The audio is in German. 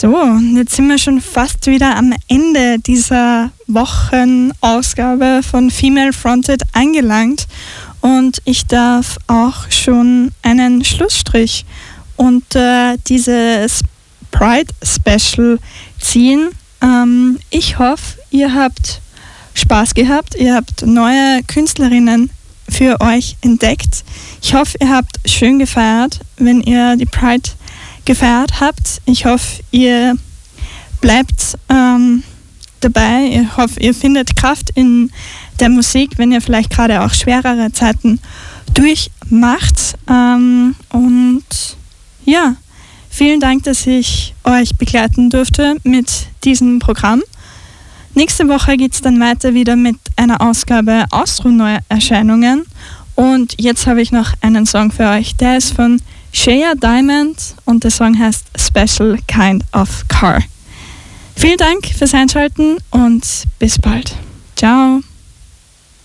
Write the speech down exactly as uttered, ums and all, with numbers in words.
So, jetzt sind wir schon fast wieder am Ende dieser Wochenausgabe von Female Fronted angelangt und ich darf auch schon einen Schlussstrich unter dieses Pride Special ziehen. Ähm, ich hoffe, ihr habt Spaß gehabt, ihr habt neue Künstlerinnen für euch entdeckt. Ich hoffe, ihr habt schön gefeiert, wenn ihr die Pride gefeiert habt. Ich hoffe, ihr bleibt ähm, dabei. Ich hoffe, ihr findet Kraft in der Musik, wenn ihr vielleicht gerade auch schwerere Zeiten durchmacht. Ähm, und ja, vielen Dank, dass ich euch begleiten durfte mit diesem Programm. Nächste Woche geht es dann weiter wieder mit einer Ausgabe Austro-Neuerscheinungen. Und jetzt habe ich noch einen Song für euch. Der ist von Shea Diamond und der Song heißt Special Kind of Car. Vielen Dank fürs Einschalten und bis bald. Ciao.